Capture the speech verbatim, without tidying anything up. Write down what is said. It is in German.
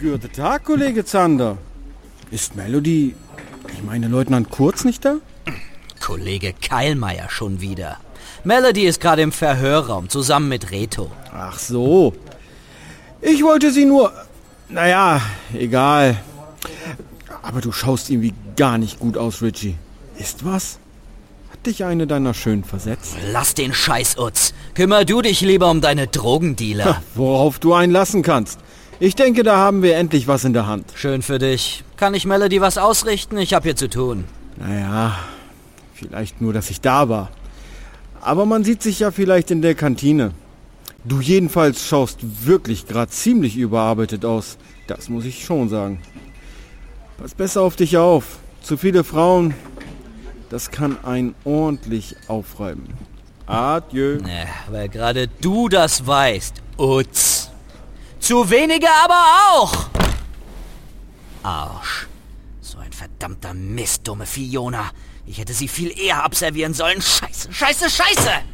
Guten Tag, Kollege Zander. Ist Melody, ich meine Leutnant Kurz, nicht da? Kollege Keilmeier schon wieder. Melody ist gerade im Verhörraum, zusammen mit Reto. Ach so. Ich wollte sie nur... Naja, egal. Aber du schaust irgendwie gar nicht gut aus, Richie. Ist was? Hat dich eine deiner schön versetzt? Lass den Scheiß, Utz. Kümmer du dich lieber um deine Drogendealer. Ha, worauf du einen lassen kannst. Ich denke, da haben wir endlich was in der Hand. Schön für dich. Kann ich Melody was ausrichten? Ich hab hier zu tun. Naja, vielleicht nur, dass ich da war. Aber man sieht sich ja vielleicht in der Kantine. Du jedenfalls schaust wirklich gerade ziemlich überarbeitet aus. Das muss ich schon sagen. Pass besser auf dich auf. Zu viele Frauen, das kann einen ordentlich aufreiben. Adieu. Ne, weil gerade du das weißt, Utz. Zu wenige aber auch. Arsch. So ein verdammter Mist, dumme Fiona. Ich hätte sie viel eher abservieren sollen. Scheiße, scheiße, scheiße!